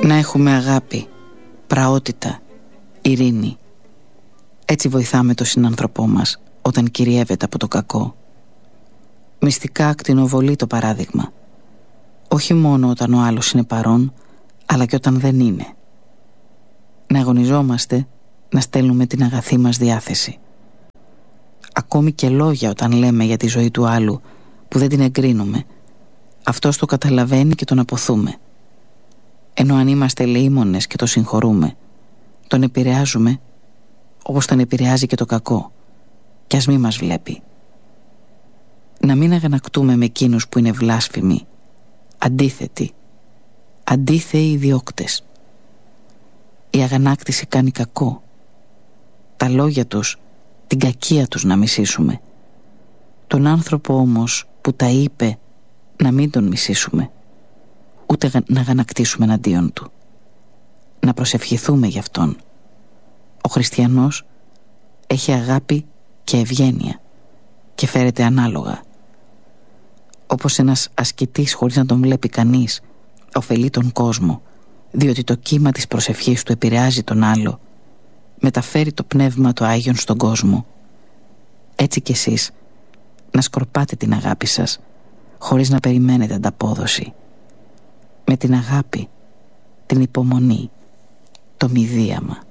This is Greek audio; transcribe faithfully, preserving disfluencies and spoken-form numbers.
Να έχουμε αγάπη, πραότητα, ειρήνη. Έτσι βοηθάμε τον συνάνθρωπό μας όταν κυριεύεται από το κακό. Μυστικά ακτινοβολεί το παράδειγμα. Όχι μόνο όταν ο άλλος είναι παρόν, αλλά και όταν δεν είναι. Να αγωνιζόμαστε να στέλνουμε την αγαθή μας διάθεση. Ακόμη και λόγια όταν λέμε για τη ζωή του άλλου που δεν την εγκρίνουμε, αυτός το καταλαβαίνει και τον αποθούμε. Ενώ αν είμαστε ελεήμονες και το συγχωρούμε, τον επηρεάζουμε όπως τον επηρεάζει και το κακό, κι ας μη μας βλέπει. Να μην αγανακτούμε με εκείνους που είναι βλάσφημοι, αντίθετοι, αντίθεοι ιδιόκτες. Η αγανάκτηση κάνει κακό. Τα λόγια τους, την κακία τους να μισήσουμε. Τον άνθρωπο όμως που τα είπε να μην τον μισήσουμε, ούτε να αγανακτήσουμε εναντίον του. Να προσευχηθούμε γι' αυτόν. Ο χριστιανός έχει αγάπη και ευγένεια και φέρεται ανάλογα. Όπως ένας ασκητής χωρίς να τον βλέπει κανείς ωφελεί τον κόσμο, διότι το κύμα της προσευχής του επηρεάζει τον άλλο, μεταφέρει το πνεύμα του Άγιον στον κόσμο. Έτσι κι εσείς να σκορπάτε την αγάπη σας χωρίς να περιμένετε ανταπόδοση. Με την αγάπη, την υπομονή, το μηδίαμα.